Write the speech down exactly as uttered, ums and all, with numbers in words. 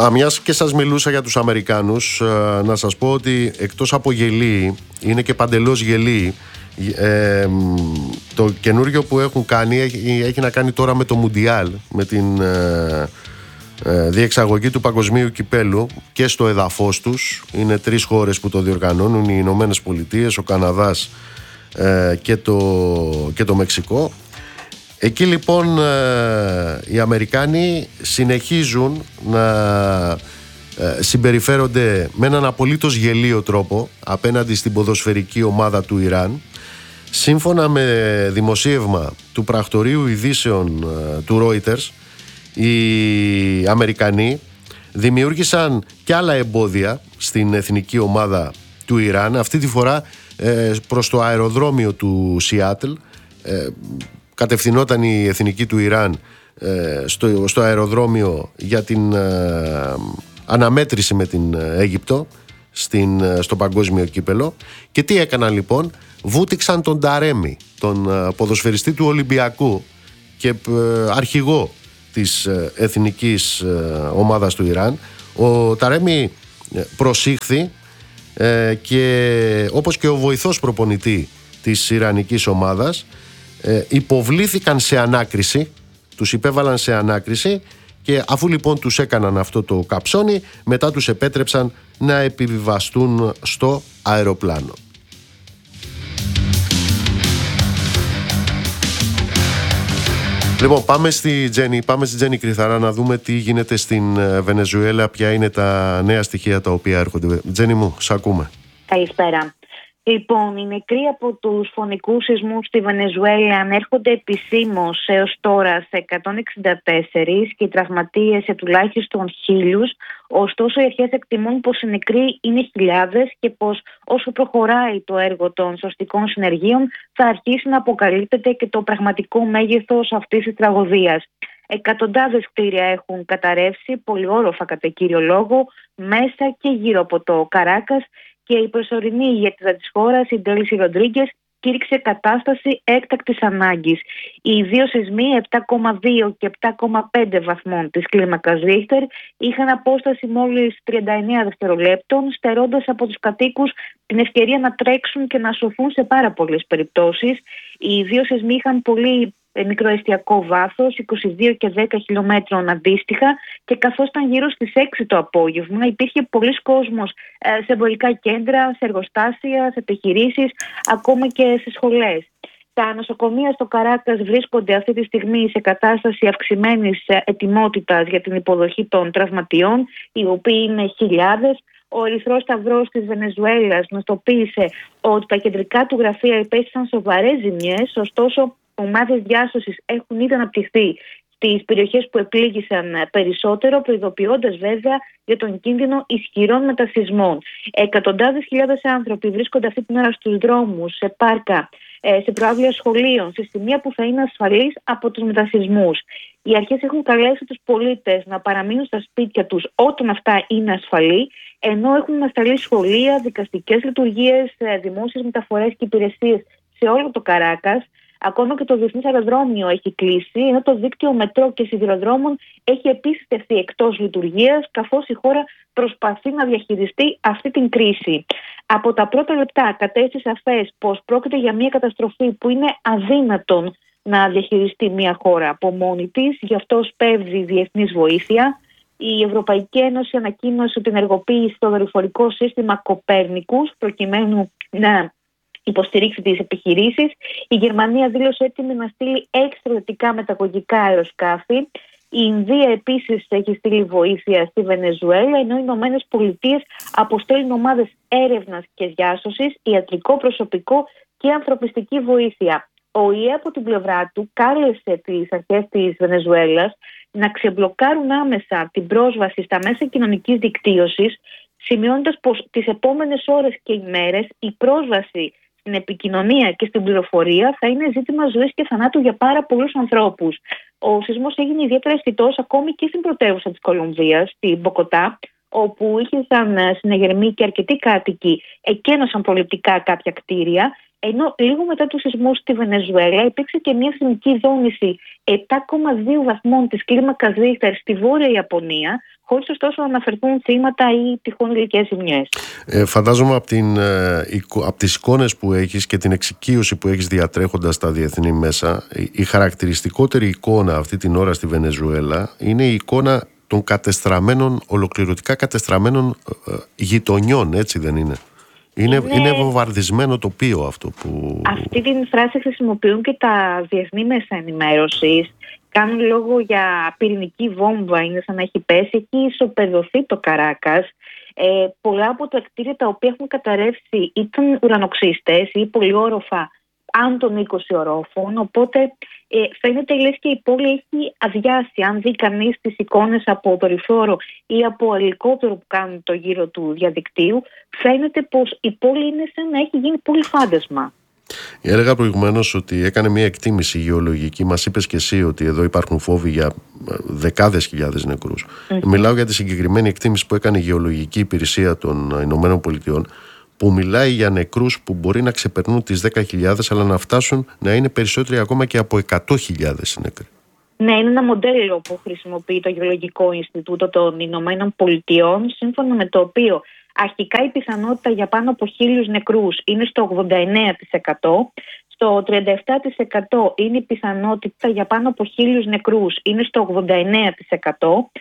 Α, μιας και σας μιλούσα για τους Αμερικάνους, να σας πω ότι εκτός από γελοί, είναι και παντελώς γελοί. Ε, το καινούριο που έχουν κάνει έχει, έχει να κάνει τώρα με το Μουντιάλ, με την ε, ε, διεξαγωγή του παγκοσμίου κυπέλου και στο εδαφός τους. Είναι τρεις χώρες που το διοργανώνουν, οι Ηνωμένες Πολιτείες, ο Καναδάς ε, και, το, και το Μεξικό. Εκεί λοιπόν ε, οι Αμερικάνοι συνεχίζουν να ε, συμπεριφέρονται με έναν απολύτως γελίο τρόπο απέναντι στην ποδοσφαιρική ομάδα του Ιράν. Σύμφωνα με δημοσίευμα του πρακτορείου ειδήσεων ε, του Reuters, οι Αμερικανοί δημιούργησαν και άλλα εμπόδια στην εθνική ομάδα του Ιράν, αυτή τη φορά ε, προς το αεροδρόμιο του Σιάτλ. ε, Κατευθυνόταν η εθνική του Ιράν ε, στο, στο αεροδρόμιο για την ε, αναμέτρηση με την Αίγυπτο στην, στο παγκόσμιο κύπελο. Και τι έκαναν λοιπόν? Βούτυξαν τον Ταρέμι, τον ε, ποδοσφαιριστή του Ολυμπιακού και ε, αρχηγό της ε, εθνικής ε, ομάδας του Ιράν. Ο Ταρέμι προσήχθη ε, και όπως και ο βοηθός προπονητή της ιρανικής ομάδας Ε, υποβλήθηκαν σε ανάκριση, τους υπέβαλαν σε ανάκριση, και αφού λοιπόν τους έκαναν αυτό το καψόνι, μετά τους επέτρεψαν να επιβιβαστούν στο αεροπλάνο. Λοιπόν, πάμε στη Τζέννη, πάμε στη Τζέννη Κρυθαρά να δούμε τι γίνεται στην Βενεζουέλα, ποια είναι τα νέα στοιχεία τα οποία έρχονται. Τζέννη μου, σ' ακούμε. Καλησπέρα. Λοιπόν, οι νεκροί από τους φωνικούς σεισμούς στη Βενεζουέλα ανέρχονται επισήμως έως τώρα σε εκατόν εξήντα τέσσερα και οι τραυματίες σε τουλάχιστον χίλιους. Ωστόσο, οι αρχές εκτιμούν πως οι νεκροί είναι χιλιάδες και πως όσο προχωράει το έργο των σωστικών συνεργείων θα αρχίσει να αποκαλύπτεται και το πραγματικό μέγεθος αυτής της τραγωδίας. Εκατοντάδες κτίρια έχουν καταρρεύσει, πολυόροφα κατά κύριο λόγο, μέσα και γύρω από το Καράκας, και η προσωρινή ηγέτηδα της χώρας, η Ντέλση Ροντρίγκες, κήρυξε κατάσταση έκτακτης ανάγκης. Οι δύο σεισμοί επτά κόμμα δύο και επτά κόμμα πέντε βαθμών της κλίμακας Ρίχτερ είχαν απόσταση μόλις τριάντα εννέα δευτερολέπτων, στερώντας από τους κατοίκους την ευκαιρία να τρέξουν και να σωθούν σε πάρα πολλές περιπτώσεις. Οι δύο σεισμοί είχαν πολύ μικροεστιακό βάθος, είκοσι δύο και δέκα χιλιόμετρων αντίστοιχα, και καθώς ήταν γύρω στις έξι το απόγευμα, υπήρχε πολλής κόσμος σε εμπορικά κέντρα, σε εργοστάσια, σε επιχειρήσεις, ακόμα και σε σχολές. Τα νοσοκομεία στο Καράκας βρίσκονται αυτή τη στιγμή σε κατάσταση αυξημένης ετοιμότητας για την υποδοχή των τραυματιών, οι οποίοι είναι χιλιάδες. Ο Ερυθρός Σταυρός της Βενεζουέλας γνωστοποίησε ότι τα κεντρικά του γραφεία υπέστησαν σοβαρές ζημιές, ωστόσο ομάδες διάσωσης έχουν ήδη αναπτυχθεί στις περιοχές που επλήγησαν περισσότερο, προειδοποιώντας βέβαια για τον κίνδυνο ισχυρών μετασεισμών. Εκατοντάδες χιλιάδες άνθρωποι βρίσκονται αυτή την ώρα στους δρόμους, σε πάρκα, σε προάβλια σχολείων, σε σημεία που θα είναι ασφαλείς από τους μετασεισμούς. Οι αρχές έχουν καλέσει τους πολίτες να παραμείνουν στα σπίτια τους όταν αυτά είναι ασφαλή, ενώ έχουν ανασταλεί σχολεία, δικαστικές λειτουργίες, δημόσιες μεταφορές και υπηρεσίες σε όλο το Καράκας. Ακόμα και το διεθνές αεροδρόμιο έχει κλείσει, ενώ το δίκτυο μετρό και σιδηροδρόμων έχει επίσης τεθεί εκτός λειτουργίας, καθώς η χώρα προσπαθεί να διαχειριστεί αυτή την κρίση. Από τα πρώτα λεπτά κατέστη σαφές πως πρόκειται για μια καταστροφή που είναι αδύνατον να διαχειριστεί μια χώρα από μόνη της, γι' αυτό σπέβδει διεθνής βοήθεια. Η Ευρωπαϊκή Ένωση ανακοίνωσε την ενεργοποίηση στο δορυφορικό σύστημα Κοπέρνικους, προκειμένου να υποστηρίξει τις επιχειρήσεις. Η Γερμανία δήλωσε έτοιμη να στείλει έξι στρατιωτικά μεταγωγικά αεροσκάφη. Η Ινδία επίσης έχει στείλει βοήθεια στη Βενεζουέλα, ενώ οι Ηνωμένες Πολιτείες αποστέλνουν ομάδες έρευνας και διάσωσης, ιατρικό προσωπικό και ανθρωπιστική βοήθεια. Ο ΙΕ από την πλευρά του κάλεσε τις αρχές της Βενεζουέλας να ξεμπλοκάρουν άμεσα την πρόσβαση στα μέσα κοινωνικής δικτύωσης, σημειώνοντας πως τις επόμενες ώρες και ημέρες η πρόσβαση στην επικοινωνία και στην πληροφορία θα είναι ζήτημα ζωής και θανάτου για πάρα πολλούς ανθρώπους. Ο σεισμός έγινε ιδιαίτερα αισθητός ακόμη και στην πρωτεύουσα της Κολομβίας, στην Μποκοτά, όπου είχαν συνεγερμοί και αρκετοί κάτοικοι εκένωσαν πολιτικά κάποια κτίρια, Ενώ λίγο μετά τους σεισμούς στη Βενεζουέλα υπήρξε και μια σεισμική δόνηση επτά κόμμα δύο βαθμών της κλίμακας Ρίχτερ στη Βόρεια Ιαπωνία, χωρίς ωστόσο να αναφερθούν θύματα ή τυχόν υλικές ζημιές. Ε, φαντάζομαι από, την, ε, εικο, από τις εικόνες που έχεις και την εξοικείωση που έχεις διατρέχοντας τα διεθνή μέσα, η, η χαρακτηριστικότερη εικόνα αυτή την ώρα στη Βενεζουέλα είναι η εικόνα των κατεστραμμένων, ολοκληρωτικά κατεστραμμένων ε, γειτονιών, έτσι δεν είναι? Είναι, είναι... είναι βομβαρδισμένο τοπίο αυτό που... Αυτή την φράση χρησιμοποιούν και τα διεθνή μέσα ενημέρωσης. Κάνουν λόγο για πυρηνική βόμβα, είναι σαν να έχει πέσει. Έχει ισοπεδωθεί το Καράκας. Ε, πολλά από τα κτίρια τα οποία έχουν καταρρεύσει ήταν ουρανοξύστες ή πολυόροφα άνω των είκοσι ορόφων, οπότε ε, φαίνεται λες και η πόλη έχει αδειάσει. Αν δει κανείς τις εικόνες από δορυφόρο ή από ελικόπτερο που κάνουν το γύρο του διαδικτύου, φαίνεται πως η πόλη είναι σαν να έχει γίνει πολύ φάντασμα. Έλεγα προηγουμένως ότι έκανε μια εκτίμηση γεωλογική. Μας είπες και εσύ ότι εδώ υπάρχουν φόβοι για δεκάδες χιλιάδες νεκρούς. Mm-hmm. Μιλάω για τη συγκεκριμένη εκτίμηση που έκανε η Γεωλογική Υπηρεσία των Ηνωμένων Πολιτειών, που μιλάει για νεκρούς που μπορεί να ξεπερνούν τις δέκα χιλιάδες, αλλά να φτάσουν να είναι περισσότεροι ακόμα και από εκατό χιλιάδες νεκροί. Ναι, είναι ένα μοντέλο που χρησιμοποιεί το Γεωλογικό Ινστιτούτο των Ηνωμένων Πολιτειών, σύμφωνα με το οποίο αρχικά η πιθανότητα για πάνω από χίλιους νεκρούς είναι στο ογδόντα εννέα τοις εκατό, στο τριάντα επτά τοις εκατό είναι η πιθανότητα για πάνω από χίλιους νεκρούς είναι στο ογδόντα εννέα τοις εκατό